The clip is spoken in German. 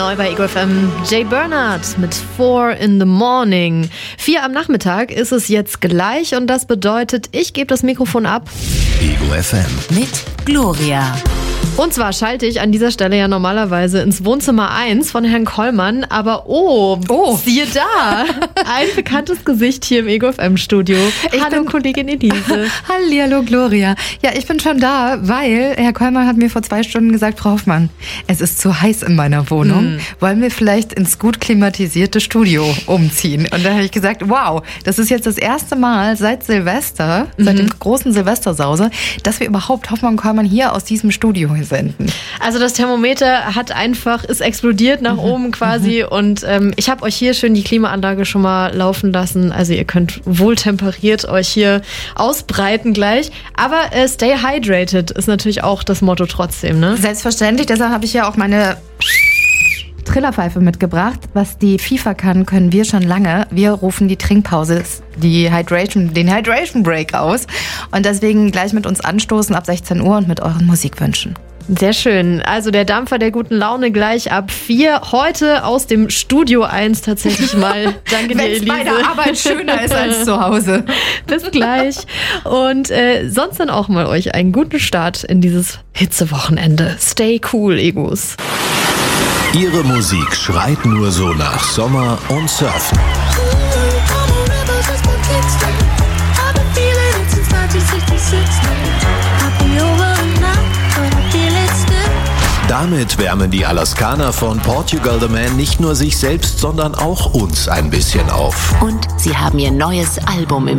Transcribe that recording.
Neu bei Ego FM. Jay Bernard mit 4 in the Morning. 4 am Nachmittag ist es jetzt gleich und das bedeutet, ich gebe das Mikrofon ab. Ego FM. Mit Gloria. Und zwar schalte ich an dieser Stelle ja normalerweise ins Wohnzimmer 1 von Herrn Kollmann, aber siehe da, ein bekanntes Gesicht hier im Ego FM Studio. Hallo Kollegin Elise. Hallihallo Gloria. Ja, ich bin schon da, weil Herr Kollmann hat mir vor 2 Stunden gesagt, Frau Hoffmann, es ist zu heiß in meiner Wohnung. Wollen wir vielleicht ins gut klimatisierte Studio umziehen? Und da habe ich gesagt, wow, das ist jetzt das erste Mal seit Silvester, seit dem großen Silvestersause, dass wir überhaupt Hoffmann und Kollmann hier aus diesem Studio senden. Also das Thermometer ist explodiert nach oben quasi und ich habe euch hier schön die Klimaanlage schon mal laufen lassen. Also ihr könnt wohltemperiert euch hier ausbreiten gleich. Aber stay hydrated ist natürlich auch das Motto trotzdem, ne? Selbstverständlich, deshalb habe ich ja auch meine Trillerpfeife mitgebracht. Was die FIFA kann, können wir schon lange. Wir rufen die Trinkpause, den Hydration Break aus. Und deswegen gleich mit uns anstoßen ab 16 Uhr und mit euren Musikwünschen. Sehr schön. Also der Dampfer der guten Laune gleich ab 4. Heute aus dem Studio 1 tatsächlich mal. Danke dir, Elise. Wenn es bei der Arbeit schöner ist als zu Hause. Bis gleich. Und sonst dann auch mal euch einen guten Start in dieses Hitzewochenende. Stay cool, Egos. Ihre Musik schreit nur so nach Sommer und Surfen. Damit wärmen die Alaskaner von Portugal the Man nicht nur sich selbst, sondern auch uns ein bisschen auf. Und sie haben ihr neues Album im